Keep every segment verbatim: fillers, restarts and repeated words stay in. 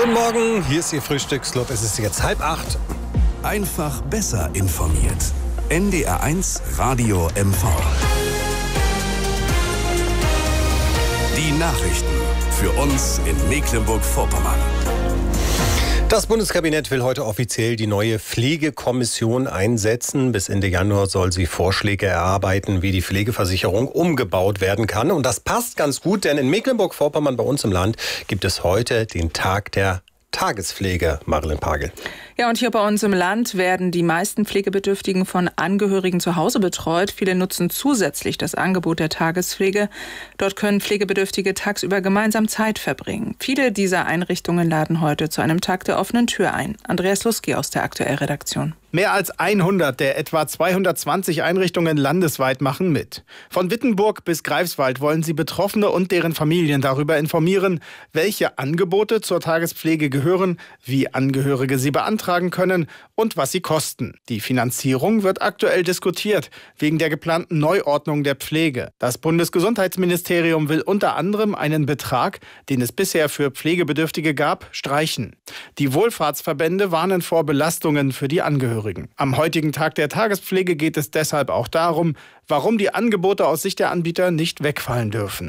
Guten Morgen, hier ist Ihr Frühstücksclub. Es ist jetzt halb acht. Einfach besser informiert. N D R eins Radio M V. Die Nachrichten für uns in Mecklenburg-Vorpommern. Das Bundeskabinett will heute offiziell die neue Pflegekommission einsetzen. Bis Ende Januar soll sie Vorschläge erarbeiten, wie die Pflegeversicherung umgebaut werden kann. Und das passt ganz gut, denn in Mecklenburg-Vorpommern bei uns im Land gibt es heute den Tag der Tagespflege, Marilyn Pagel. Ja, und hier bei uns im Land werden die meisten Pflegebedürftigen von Angehörigen zu Hause betreut. Viele nutzen zusätzlich das Angebot der Tagespflege. Dort können Pflegebedürftige tagsüber gemeinsam Zeit verbringen. Viele dieser Einrichtungen laden heute zu einem Tag der offenen Tür ein. Andreas Luski aus der Aktuellredaktion. Mehr als hundert der etwa zweihundertzwanzig Einrichtungen landesweit machen mit. Von Wittenburg bis Greifswald wollen sie Betroffene und deren Familien darüber informieren, welche Angebote zur Tagespflege gehören, wie Angehörige sie beantragen können und was sie kosten. Die Finanzierung wird aktuell diskutiert, wegen der geplanten Neuordnung der Pflege. Das Bundesgesundheitsministerium will unter anderem einen Betrag, den es bisher für Pflegebedürftige gab, streichen. Die Wohlfahrtsverbände warnen vor Belastungen für die Angehörigen. Am heutigen Tag der Tagespflege geht es deshalb auch darum, warum die Angebote aus Sicht der Anbieter nicht wegfallen dürfen.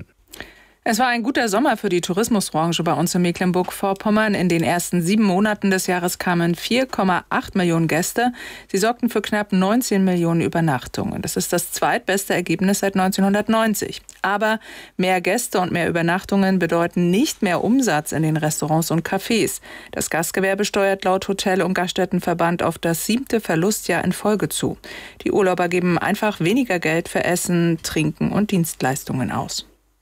Es war ein guter Sommer für die Tourismusbranche bei uns in Mecklenburg-Vorpommern. In den ersten sieben Monaten des Jahres kamen vier Komma acht Millionen Gäste. Sie sorgten für knapp neunzehn Millionen Übernachtungen. Das ist das zweitbeste Ergebnis seit neunzehnhundertneunzig. Aber mehr Gäste und mehr Übernachtungen bedeuten nicht mehr Umsatz in den Restaurants und Cafés. Das Gastgewerbe steuert laut Hotel- und Gaststättenverband auf das siebte Verlustjahr in Folge zu. Die Urlauber geben einfach weniger Geld für Essen, Trinken und Dienstleistungen aus.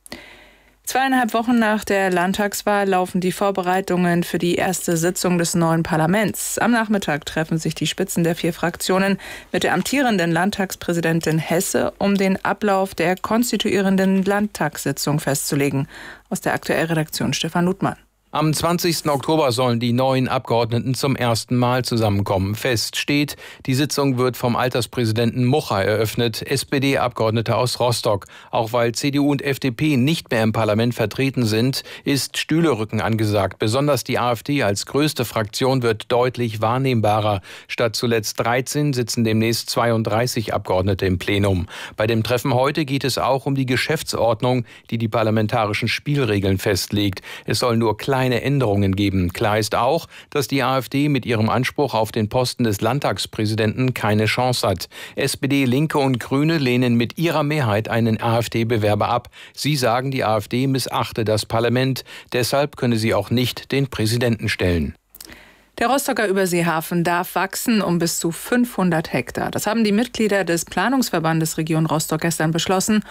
Zweieinhalb Wochen nach der Landtagswahl laufen die Vorbereitungen für die erste Sitzung des neuen Parlaments. Am Nachmittag treffen sich die Spitzen der vier Fraktionen mit der amtierenden Landtagspräsidentin Hesse, um den Ablauf der konstituierenden Landtagssitzung festzulegen. Aus der Aktuellredaktion Stefan Ludmann. Am zwanzigsten Oktober sollen die neuen Abgeordneten zum ersten Mal zusammenkommen. Fest steht, die Sitzung wird vom Alterspräsidenten Mucha eröffnet, S P D-Abgeordneter aus Rostock. Auch weil C D U und F D P nicht mehr im Parlament vertreten sind, ist Stühlerücken angesagt. Besonders die AfD als größte Fraktion wird deutlich wahrnehmbarer. Statt zuletzt dreizehn sitzen demnächst zweiunddreißig Abgeordnete im Plenum. Bei dem Treffen heute geht es auch um die Geschäftsordnung, die die parlamentarischen Spielregeln festlegt. Es soll nur kleine Änderungen geben. Klar ist auch, dass die AfD mit ihrem Anspruch auf den Posten des Landtagspräsidenten keine Chance hat. S P D, Linke und Grüne lehnen mit ihrer Mehrheit einen AfD-Bewerber ab. Sie sagen, die AfD missachte das Parlament. Deshalb könne sie auch nicht den Präsidenten stellen. Der Rostocker Überseehafen darf wachsen um bis zu fünfhundert Hektar. Das haben die Mitglieder des Planungsverbandes Region Rostock gestern beschlossen,